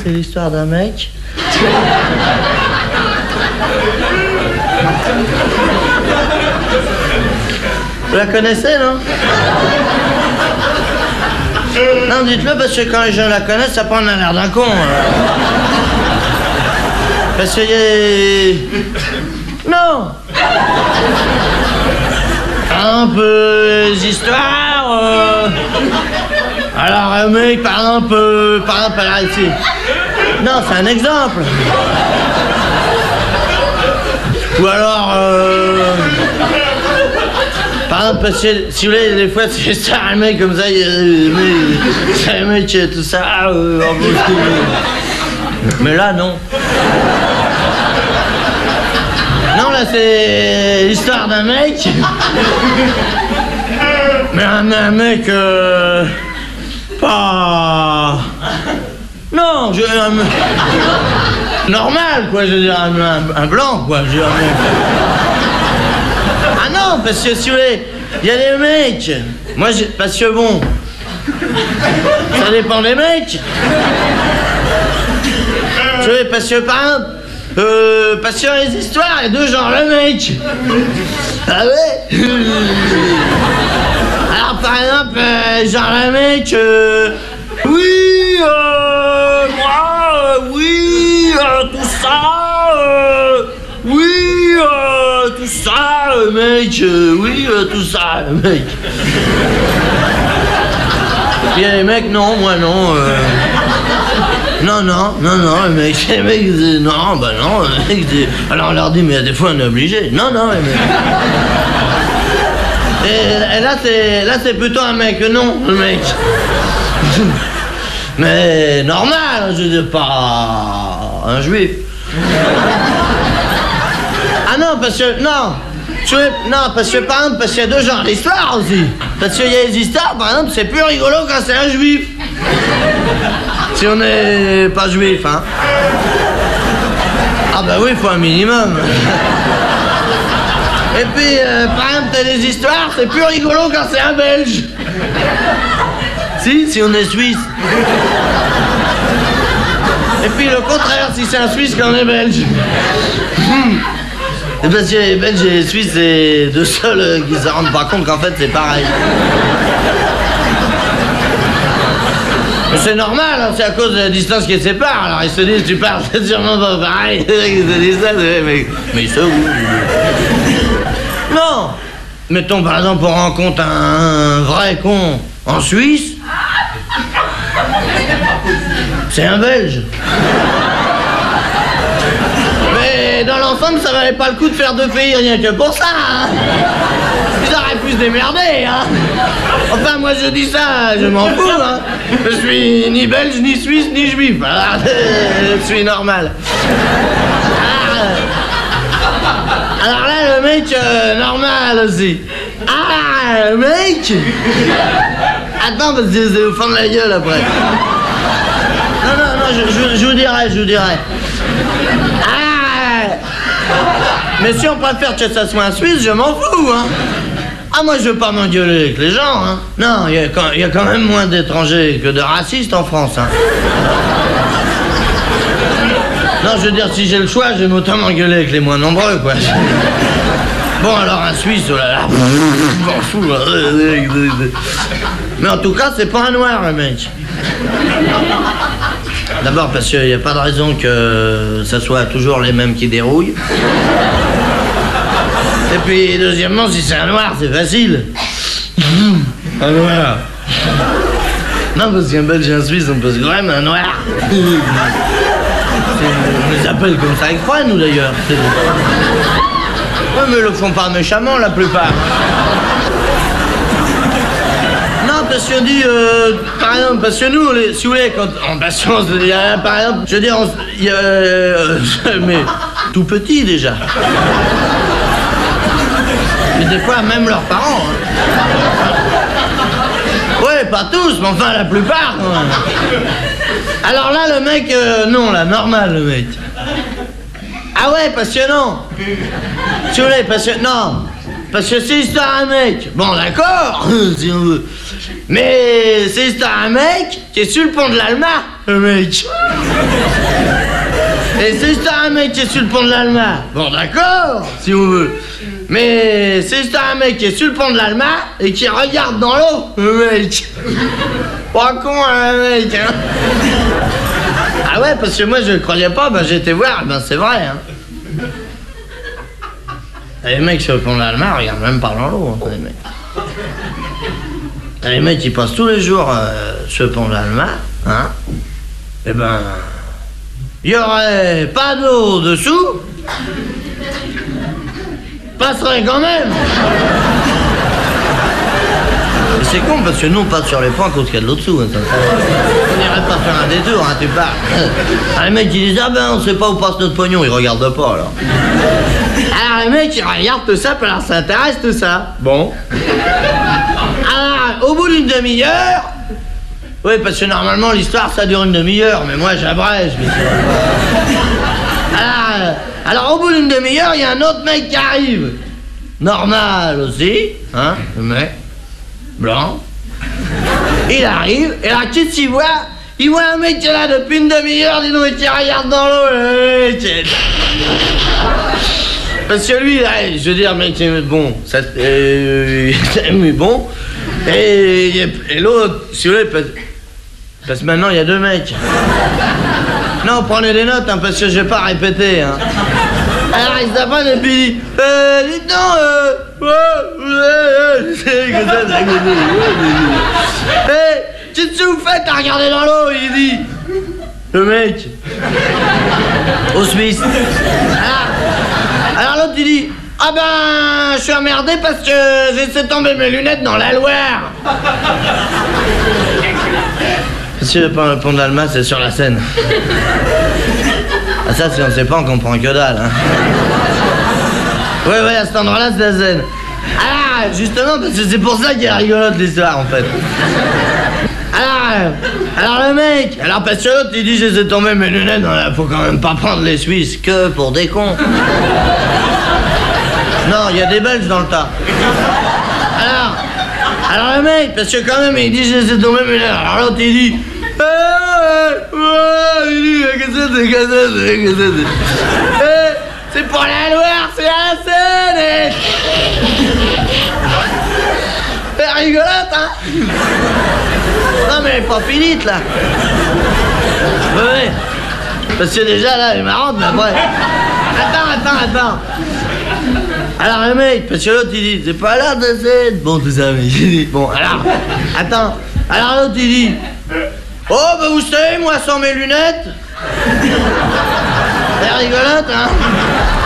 c'est l'histoire d'un mec. Vous la connaissez, non? Non, dites-le parce que quand les gens la connaissent, ça prend l'air d'un con. Parce qu'il y a... Non. Un peu les histoires. Alors, un mec, par exemple, là, ici. Non, c'est un exemple. Ou alors, par exemple, parce que, si vous voulez, des fois, c'est ça, un mec comme ça, c'est un mec, tout ça, mais là, non. Non, là, c'est l'histoire d'un mec. Mais un mec, pas... Non, normal, quoi, je veux dire, un blanc, quoi, je veux dire, Ah non, parce que, si vous voulez, il y a des mecs, moi, parce que bon, ça dépend des mecs. Tu vois, parce que, par exemple, parce que dans les histoires, il y a deux genres, le mec. Ah ouais. Alors, par exemple, genre le mec, oui, moi, oui, tout ça, oui, tout ça, mec, oui, tout ça, mec. Et puis les mecs, non, moi non, non, les mecs disent, non, bah non, les mecs disent, alors on leur dit, mais des fois on est obligé, non, les mecs. Et là c'est plutôt un mec, non, le mec. Mais normal, je dis pas un juif. Ah non, parce que, non, parce que par exemple, parce qu'il y a deux genres d'histoires aussi. Parce qu'il y a des histoires, par exemple, c'est plus rigolo quand c'est un juif. Si on n'est pas juif, hein. Ah bah oui, il faut un minimum. Et puis, par exemple, t'as des histoires, c'est plus rigolo quand c'est un Belge. Si on est suisse. Et puis le contraire, si c'est un Suisse quand on est Belge. Et parce que les Belges et les Suisses, c'est deux seuls qui se rendent pas compte qu'en fait c'est pareil. C'est normal, hein, c'est à cause de la distance qui les sépare. Alors ils se disent, tu parles, c'est sûrement pas pareil. Ils se disent ça, mais ils se où? Non. Mettons par exemple, on rencontre un vrai con en Suisse. C'est un Belge. Mais dans l'ensemble, ça valait pas le coup de faire deux pays rien que pour ça, hein. Ils auraient pu se démerder, hein. Enfin, moi je dis ça, je m'en fous, hein. Je suis ni belge, ni suisse, ni juif. Alors, je suis normal. Alors là, le mec, normal aussi. Ah, le mec. Attends, parce que je vais vous fendre la gueule après. Non, je vous dirai. Ah. Mais si on préfère que ça soit un Suisse, je m'en fous, hein. Ah, moi, je veux pas m'engueuler avec les gens, hein. Non, il y a quand même moins d'étrangers que de racistes en France, hein. Non, je veux dire, si j'ai le choix, j'aime autant m'engueuler avec les moins nombreux, quoi. Bon, alors un Suisse, oh là là, je m'en fous. Mais en tout cas, c'est pas un noir, le mec. D'abord parce qu'il n'y a pas de raison que ça soit toujours les mêmes qui dérouillent. Et puis, deuxièmement, si c'est un noir, c'est facile. Un noir. Non, parce qu'un Belge et un Suisse, on peut se grême, un noir. On les appelle comme ça exprès, nous, d'ailleurs. Ouais, mais ils le font pas méchamment, la plupart. Non, parce que dit, par exemple, parce que nous, si vous voulez, quand en patience, il y a, par exemple, je veux dire, il y a, mais tout petit, déjà. Mais des fois, même leurs parents. Hein. Ouais, pas tous, mais enfin, la plupart, quand même. Alors là, le mec, non, là, normal, le mec. Ah ouais, parce que non. Si vous voulez, parce que, non. Parce que c'est l'histoire d'un mec. Bon, d'accord, si on veut. Mais c'est un mec qui est sur le pont de l'Alma, le mec. Et c'est un mec qui est sur le pont de l'Alma. Bon, d'accord, si on veut. Mais c'est un mec qui est sur le pont de l'Alma et qui regarde dans l'eau, le mec. Pas con, le mec, hein. Ah ouais, parce que moi, je ne croyais pas, ben j'ai été voir, ben c'est vrai, hein. Les mecs sur le pont de l'Alma regardent même pas dans l'eau, hein, les mecs. Les mecs, ils passent tous les jours sur le pont de l'Alma, hein. Eh ben... il y aurait pas d'eau dessous, passerait quand même. Mais c'est con parce que nous on passe sur les ponts à cause qu'il y a de l'eau dessous. Hein, on n'irait pas faire un détour, hein, tu parles. Les mecs ils disent ah ben on sait pas où passe notre pognon, ils regardent pas alors. Alors les mecs ils regardent tout ça, puis alors ça intéresse tout ça. Bon. Alors au bout d'une demi-heure. Oui, parce que normalement, l'histoire, ça dure une demi-heure, mais moi, j'abrège. Alors, au bout d'une demi-heure, il y a un autre mec qui arrive. Normal aussi, hein, le mec, blanc. Il arrive, et là, qu'est-ce qu'il voit? Il voit un mec qui est là depuis une demi-heure, dis donc, et qui regarde dans l'eau, le mec. Parce que lui, là, je veux dire, mec, bon, ça, mais bon, et l'autre, si vous voulez, parce que maintenant, il y a deux mecs. Non, prenez des notes, hein, parce que je vais pas répéter, hein. Alors, il s'apprenne et puis il dit, dites donc, qu'est-ce que vous faites à regarder dans l'eau, il dit. Le mec. Au Suisse. Alors l'autre, il dit, ah ben, je suis emmerdé parce que j'ai laissé tomber mes lunettes dans la Loire. Si le pont de l'Alma, c'est sur la Seine. Ah ça, si on sait pas, on comprend que dalle, hein. Ouais, à cet endroit-là, c'est la Seine. Ah, justement, parce que c'est pour ça qu'il est rigolote l'histoire, en fait. Alors le mec, alors parce que l'autre, il dit, j'ai laissé tomber mes lunettes dans la... Faut quand même pas prendre les Suisses que pour des cons. Non, il y a des Belges dans le tas. Alors le mec, parce que quand même, il dit, j'ai laissé tomber mes lunettes. Alors l'autre, il dit... c'est pour la Loire, c'est à la Seine. C'est rigolote, hein. Non mais elle est pas finite, là. Ouais. Parce que déjà, là, elle est marrante, mais après... Attends. Alors le mec, parce que l'autre, il dit, c'est pas là de Seine. Bon, tout ça, mais il dit, bon, alors... Attends. Alors l'autre, il dit... Oh, bah vous savez, moi, sans mes lunettes... C'est rigolote, hein.